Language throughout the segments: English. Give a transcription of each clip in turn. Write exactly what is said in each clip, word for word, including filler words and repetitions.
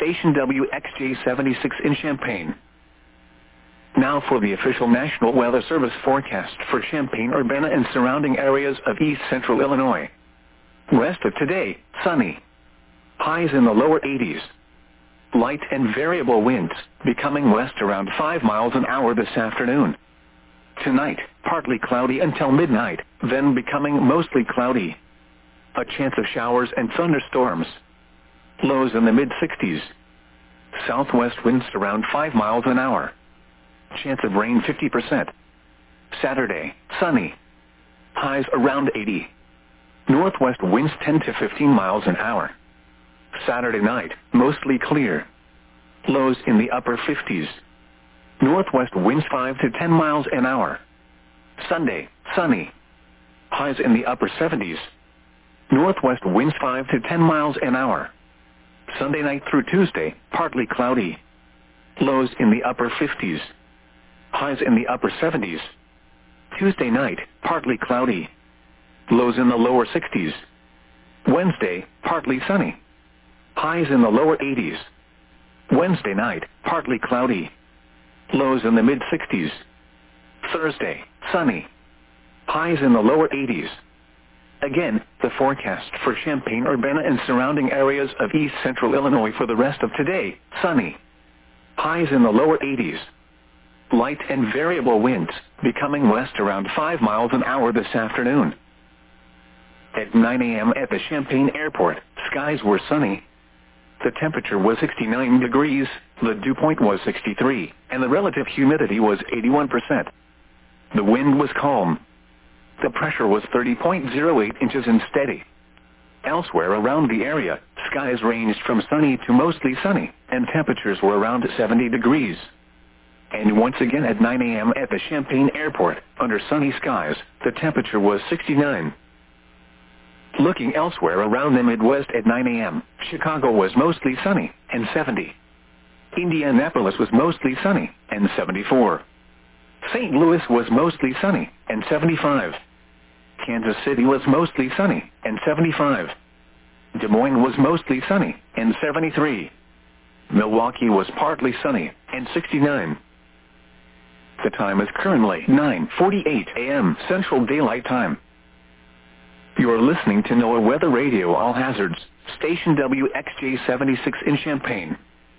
station W X J seventy-six in Champaign. Now for the official National Weather Service forecast for Champaign-Urbana and surrounding areas of east central Illinois. Rest of today, sunny. Highs in the lower eighties. Light and variable winds, becoming west around five miles an hour this afternoon. Tonight, partly cloudy until midnight, then becoming mostly cloudy. A chance of showers and thunderstorms. Lows in the mid sixties. Southwest winds around five miles an hour. Chance of rain fifty percent. Saturday, sunny. Highs around eighty. Northwest winds ten to fifteen miles an hour. Saturday night, mostly clear. Lows in the upper fifties. Northwest winds five to ten miles an hour. Sunday, sunny. Highs in the upper seventies. Northwest winds five to ten miles an hour. Sunday night through Tuesday, partly cloudy. Lows in the upper fifties. Highs in the upper seventies. Tuesday night, partly cloudy. Lows in the lower sixties. Wednesday, partly sunny. Highs in the lower eighties. Wednesday night, partly cloudy. Lows in the mid sixties. Thursday, sunny. Highs in the lower eighties. Again, the forecast for Champaign-Urbana and surrounding areas of east central Illinois for the rest of today, sunny. Highs in the lower eighties. Light and variable winds, becoming west around five miles an hour this afternoon. At nine a m at the Champaign Airport, skies were sunny. The temperature was sixty-nine degrees, the dew point was sixty-three, and the relative humidity was eighty-one percent. The wind was calm. The pressure was thirty point zero eight inches and steady. Elsewhere around the area, skies ranged from sunny to mostly sunny, and temperatures were around seventy degrees. And once again at nine a m at the Champaign Airport, under sunny skies, the temperature was sixty-nine. Looking elsewhere around the Midwest at nine a m, Chicago was mostly sunny, and seventy. Indianapolis was mostly sunny, and seventy-four. Saint Louis was mostly sunny, and seventy-five. Kansas City was mostly sunny, and seventy-five. Des Moines was mostly sunny, and seventy-three. Milwaukee was partly sunny, and sixty-nine. The time is currently nine forty-eight a m Central Daylight Time. You are listening to NOAA Weather Radio All Hazards, station W X J seventy-six in Champaign.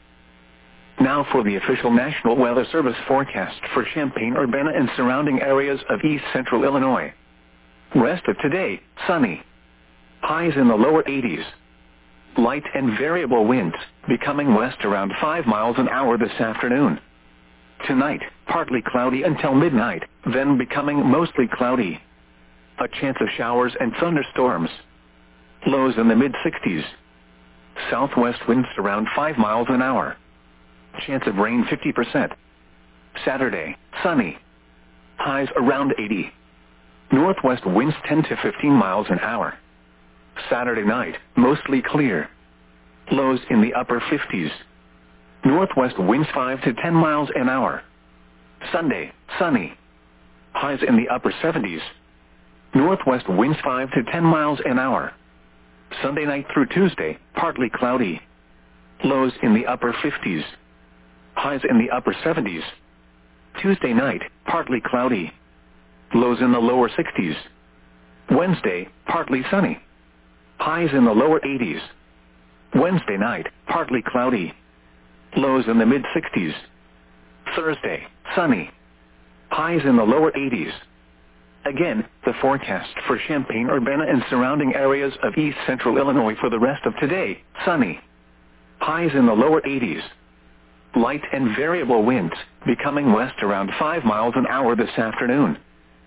Now for the official National Weather Service forecast for Champaign-Urbana and surrounding areas of east central Illinois. Rest of today, sunny. Highs in the lower eighties. Light and variable winds, becoming west around five miles an hour this afternoon. Tonight, partly cloudy until midnight, then becoming mostly cloudy. A chance of showers and thunderstorms. Lows in the mid sixties. Southwest winds around five miles an hour. Chance of rain fifty percent. Saturday, sunny. Highs around eighty. Northwest winds ten to fifteen miles an hour. Saturday night, mostly clear. Lows in the upper fifties. Northwest winds five to ten miles an hour. Sunday, sunny. Highs in the upper seventies. Northwest winds five to ten miles an hour. Sunday night through Tuesday, partly cloudy. Lows in the upper fifties. Highs in the upper seventies. Tuesday night, partly cloudy. Lows in the lower sixties. Wednesday, partly sunny. Highs in the lower eighties. Wednesday night, partly cloudy. Lows in the mid sixties. Thursday, sunny. Highs in the lower eighties. Again, the forecast for Champaign-Urbana and surrounding areas of east central Illinois for the rest of today, sunny. Highs in the lower eighties. Light and variable winds, becoming west around five miles an hour this afternoon.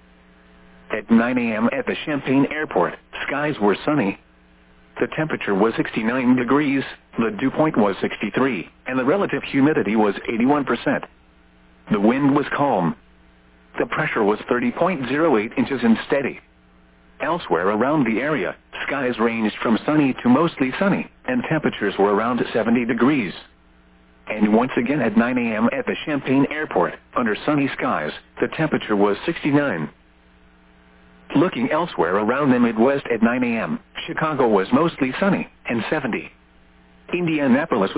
At nine a m at the Champaign Airport, skies were sunny. The temperature was sixty-nine degrees, the dew point was sixty-three, and the relative humidity was eighty-one percent. The wind was calm. The pressure was thirty point zero eight inches and steady. Elsewhere around the area, skies ranged from sunny to mostly sunny, and temperatures were around seventy degrees. And once again at nine a m at the Champaign Airport, under sunny skies, the temperature was sixty-nine. Looking elsewhere around the Midwest at nine a m, Chicago was mostly sunny, and seventy. Indianapolis was